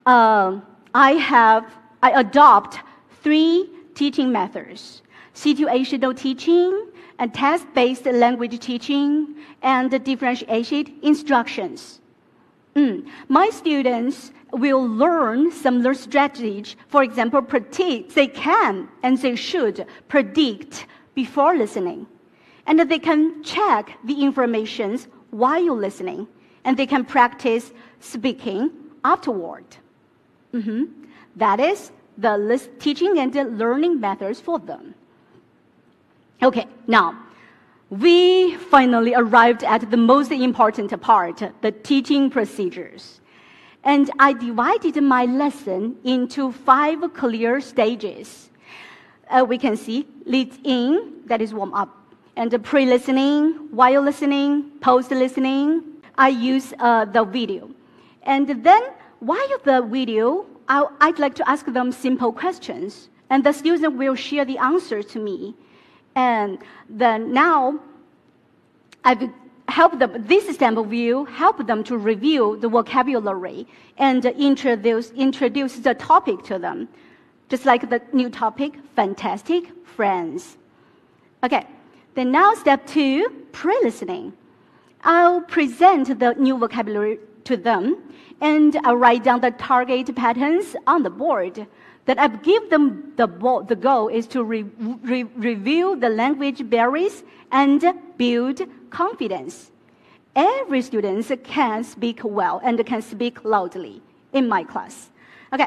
I adopt 3 teaching methods: situational teaching, and task-based language teaching, and differentiated instructions. My students will learn similar strategies. For example, they can and they should predict before listening. And they can check the information while you're listening. And they can practice speaking afterward. That is the teaching and the learning methods for them. Okay, now, we finally arrived at the most important part, the teaching procedures. And I divided my lesson into 5 clear stages. We can see lead in, that is warm up, and pre-listening, while listening, post-listening. I use the video. And then while the video, I'd like to ask them simple questions, and the student will share the answer to me. And then now, I've helped them, this sample view help them to review the vocabulary and introduce the topic to them. Just like the new topic, fantastic friends. Okay, then now step 2, pre-listening. I'll present the new vocabulary to them, and I'll write down the target patterns on the board. Then I give them the goal is to review the language barriers and build confidence. Every student can speak well and can speak loudly in my class. Okay,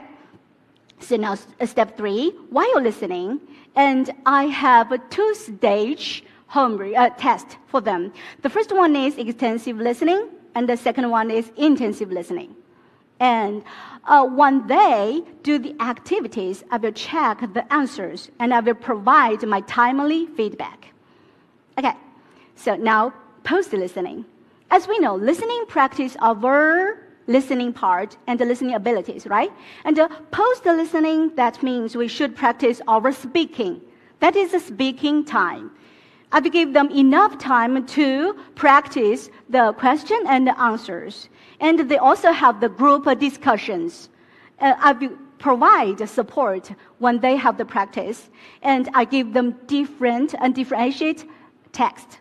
so now step 3, while listening, and I have a 2-stage homework test for them. The first one is extensive listening, and the second one is intensive listening. And when they do the activities, I will check the answers, and I will provide my timely feedback. Okay, so now post-listening. As we know, listening practice our listening part and the listening abilities, right? And post-listening, that means we should practice our speaking. That is the speaking time. I will give them enough time to practice the question and the answers. And they also have the group discussions. I will provide support when they have the practice. And I give them different and differentiate text.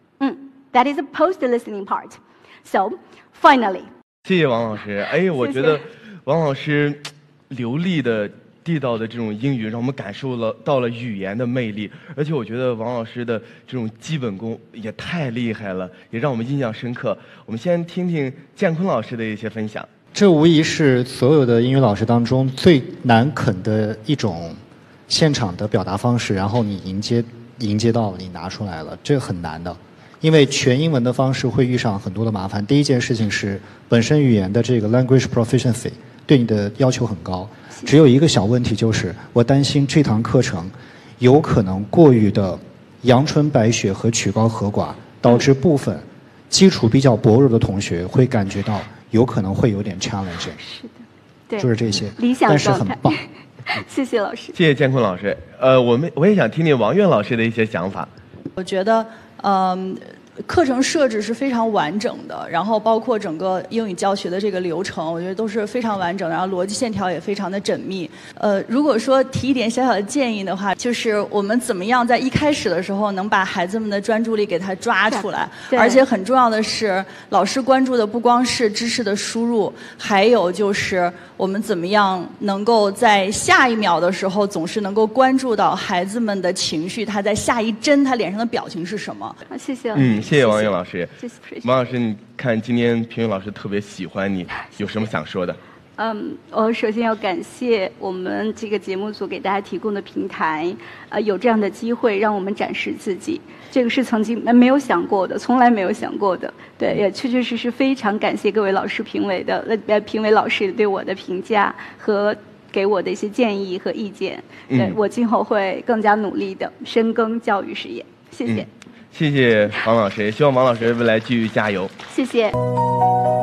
That is the post-listening part. So, finally. 谢谢王老师。我觉得王老师流利的、地道的这种英语，让我们感受到了语言的魅力。而且我觉得王老师的这种基本功也太厉害了，也让我们印象深刻。我们先听听建坤老师的一些分享。 这无疑是所有的英语老师当中最难啃的一种现场的表达方式，然后你迎接到了，你拿出来了，这很难的。因为全英文的方式会遇上很多的麻烦。第一件事情是本身语言的这个 language proficiency 对你的要求很高，只有一个小问题，就是我担心这堂课程有可能过于的阳春白雪和曲高和寡，导致部分基础比较薄弱的同学会感觉到有可能会有点 challenging。是的，对，就是这些， 理想但是很棒。 谢谢老师。 谢谢建坤老师。我也想听听王悦老师的一些想法。 我觉得，课程设置是非常完整的，然后包括整个英语教学的这个流程，我觉得都是非常完整的，然后逻辑线条也非常的缜密。如果说提一点小小的建议的话，就是我们怎么样在一开始的时候能把孩子们的专注力给他抓出来，而且很重要的是，老师关注的不光是知识的输入，还有就是我们怎么样能够在下一秒的时候总是能够关注到孩子们的情绪，他在下一帧他脸上的表情是什么。 谢谢。 谢谢王悦老师。王老师，你看今天评委老师特别喜欢你，有什么想说的？ 我首先要感谢我们这个节目组给大家提供的平台，有这样的机会让我们展示自己，这个是曾经没有想过的，从来没有想过的。对，也确确实实非常感谢各位老师评委老师对我的评价和给我的一些建议和意见。对，我今后会更加努力的深耕教育事业。谢谢。 谢谢王老师，也希望王老师未来继续加油。 谢谢。